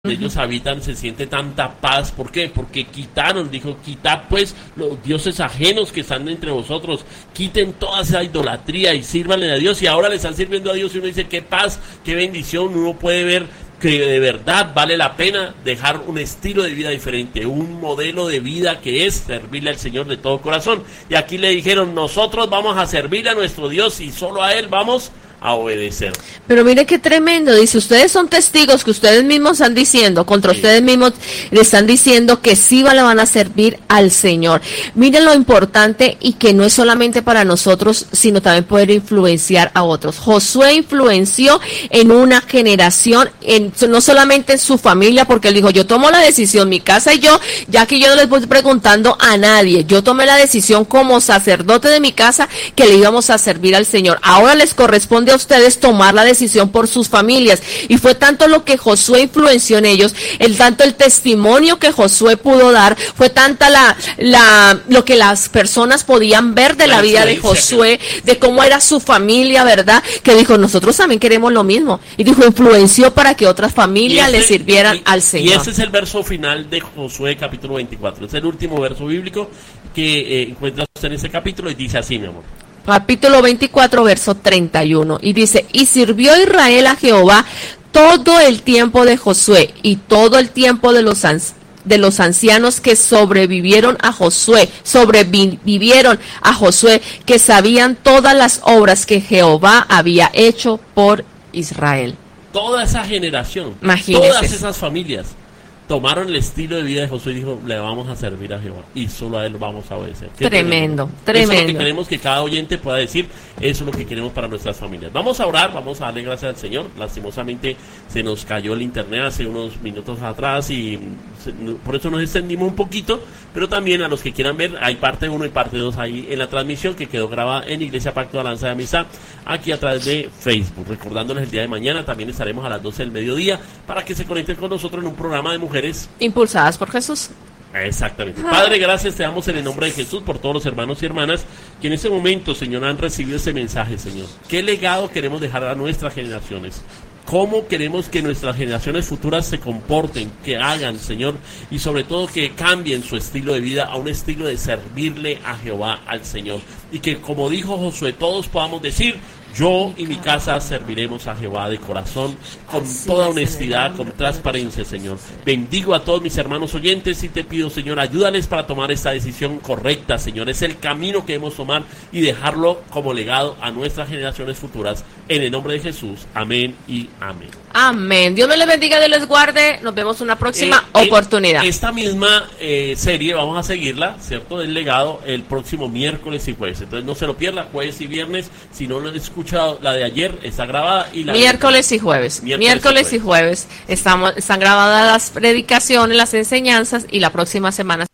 ellos habitan, se siente tanta paz. ¿Por qué? Porque dijo, quitad pues los dioses ajenos que están entre vosotros, quiten toda esa idolatría y sírvanle a Dios. Y ahora le están sirviendo a Dios y uno dice, qué paz, qué bendición. Uno puede ver que de verdad vale la pena dejar un estilo de vida diferente, un modelo de vida que es servirle al Señor de todo corazón. Y aquí le dijeron, nosotros vamos a servirle a nuestro Dios y solo a Él vamos a obedecer. Pero mire qué tremendo, dice, ustedes son testigos que ustedes mismos están diciendo, contra ustedes mismos le están diciendo que sí le van a servir al Señor. Miren lo importante y que no es solamente para nosotros, sino también poder influenciar a otros. Josué influenció en una generación, no solamente en su familia, porque él dijo, yo tomo la decisión, mi casa y yo, ya que yo no les voy preguntando a nadie, yo tomé la decisión como sacerdote de mi casa que le íbamos a servir al Señor. Ahora les corresponde a ustedes tomar la decisión por sus familias, y fue tanto lo que Josué influenció en ellos, tanto el testimonio que Josué pudo dar, fue tanta lo que las personas podían ver de la vida de Josué, de cómo era su familia, ¿verdad? Que dijo, nosotros también queremos lo mismo, y dijo, influenció para que otras familias le sirvieran al Señor. Y ese es el verso final de Josué capítulo 24, es el último verso bíblico que encuentras en ese capítulo, y dice así, mi amor. Capítulo 24, verso 31, y dice, y sirvió Israel a Jehová todo el tiempo de Josué y todo el tiempo de los ancianos que sobrevivieron a Josué, que sabían todas las obras que Jehová había hecho por Israel. Toda esa generación, imagínese, todas esas familias tomaron el estilo de vida de Josué y dijo, le vamos a servir a Jehová y solo a Él vamos a obedecer. Tremendo. Eso es lo que queremos que cada oyente pueda decir, eso es lo que queremos para nuestras familias. Vamos a orar, vamos a darle gracias al Señor. Lastimosamente se nos cayó el internet hace unos minutos atrás y por eso nos extendimos un poquito, pero también a los que quieran ver, hay parte 1 y parte 2 ahí en la transmisión que quedó grabada en Iglesia Pacto de Alianza de Amistad, aquí a través de Facebook. Recordándoles el día de mañana, también estaremos a las 12 del mediodía para que se conecten con nosotros en un programa de mujeres impulsadas por Jesús. Exactamente. Padre, gracias te damos en el nombre de Jesús por todos los hermanos y hermanas que en este momento, Señor, han recibido ese mensaje, Señor. ¿Qué legado queremos dejar a nuestras generaciones? ¿Cómo queremos que nuestras generaciones futuras se comporten, que hagan, Señor, y sobre todo que cambien su estilo de vida a un estilo de servirle a Jehová, al Señor? Y que, como dijo Josué, todos podamos decir, yo y mi casa serviremos a Jehová de corazón, con toda honestidad, con transparencia, Señor. Bendigo a todos mis hermanos oyentes y te pido, Señor, ayúdales para tomar esta decisión correcta, Señor. Es el camino que debemos tomar y dejarlo como legado a nuestras generaciones futuras. En el nombre de Jesús, amén y amén. Amén. Dios me les bendiga, Dios les guarde. Nos vemos en una próxima oportunidad. Esta misma serie vamos a seguirla, ¿cierto? Del legado el próximo miércoles y jueves. Entonces no se lo pierda, jueves y viernes. Si no lo han escuchado, la de ayer está grabada. Y la miércoles y jueves. Miércoles y jueves. Están grabadas las predicaciones, las enseñanzas, y la próxima semana